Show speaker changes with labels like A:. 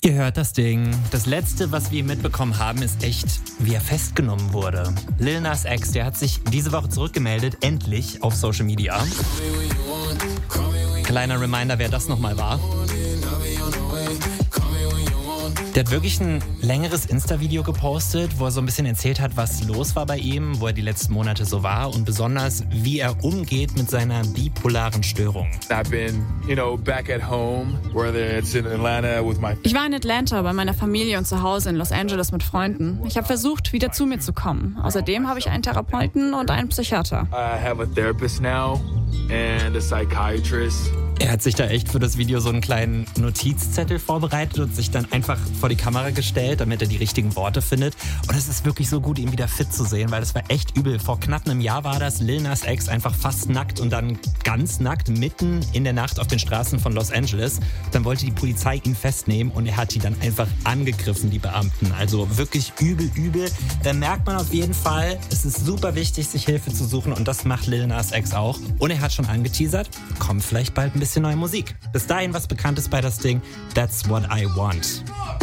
A: Ihr hört das Ding. Das Letzte, was wir mitbekommen haben, ist echt, wie er festgenommen wurde. Lil Nas X, der hat sich diese Woche zurückgemeldet, endlich auf Social Media. Kleiner Reminder, wer das nochmal war. Der hat wirklich ein längeres Insta-Video gepostet, wo er so ein bisschen erzählt hat, was los war bei ihm, wo er die letzten Monate so war und besonders, wie er umgeht mit seiner bipolaren Störung.
B: I've been, back at home, whether it's in Atlanta with my...
C: Ich war in Atlanta bei meiner Familie und zu Hause in Los Angeles mit Freunden. Ich habe versucht, wieder zu mir zu kommen. Außerdem habe ich einen Therapeuten und einen Psychiater.
B: I have a therapist now and a psychiatrist.
A: Er hat sich da echt für das Video so einen kleinen Notizzettel vorbereitet und sich dann einfach vor die Kamera gestellt, damit er die richtigen Worte findet. Und es ist wirklich so gut, ihn wieder fit zu sehen, weil das war echt übel. Vor knapp einem Jahr war das Lil Nas X einfach fast nackt und dann ganz nackt mitten in der Nacht auf den Straßen von Los Angeles. Dann wollte die Polizei ihn festnehmen und er hat die dann einfach angegriffen, die Beamten. Also wirklich übel. Da merkt man auf jeden Fall, es ist super wichtig, sich Hilfe zu suchen und das macht Lil Nas X auch. Und er hat schon angeteasert, kommt vielleicht bald ein bisschen neue Musik. Bis dahin was Bekanntes bei das Ding. That's what I want.